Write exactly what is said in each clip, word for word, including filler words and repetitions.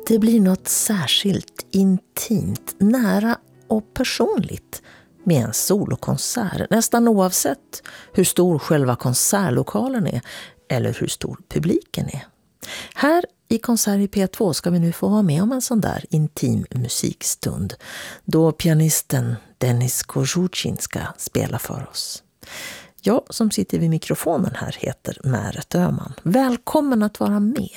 Det blir något särskilt intimt, nära och personligt med en solokonsert, nästan oavsett hur stor själva konsertlokalen är eller hur stor publiken är. Här i Konsert i P två ska vi nu få vara med om en sån där intim musikstund då pianisten Denis Kozhuchin ska spela för oss. Jag som sitter vid mikrofonen här heter Märet Öhman. Välkommen att vara med.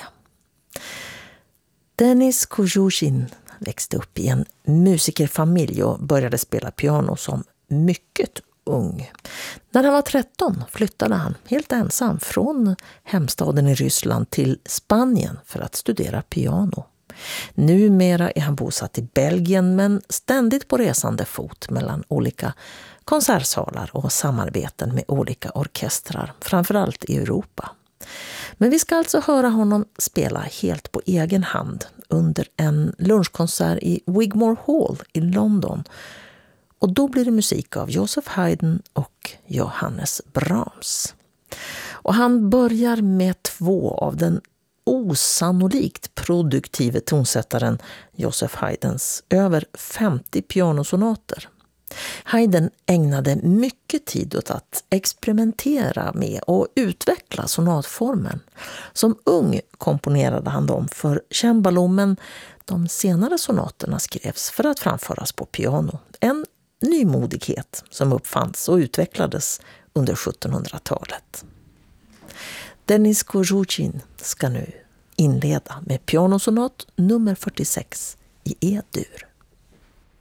Denis Kozhuchin växte upp i en musikerfamilj och började spela piano som mycket ung. När han var tretton flyttade han helt ensam från hemstaden i Ryssland till Spanien för att studera piano. Numera är han bosatt i Belgien men ständigt på resande fot mellan olika konsertsalar och samarbeten med olika orkestrar, framförallt i Europa. Men vi ska alltså höra honom spela helt på egen hand under en lunchkonsert i Wigmore Hall i London. Och då blir det musik av Joseph Haydn och Johannes Brahms. Och han börjar med två av den osannolikt produktive tonsättaren Joseph Haydns över femtio pianosonater. Haydn ägnade mycket tid åt att experimentera med och utveckla sonatformen. Som ung komponerade han dem för cembalo, men de senare sonaterna skrevs för att framföras på piano. En nymodighet som uppfanns och utvecklades under sjuttonhundratalet. Denis Kozhuchin ska nu inleda med pianosonat nummer fyrtiosex i E-dur.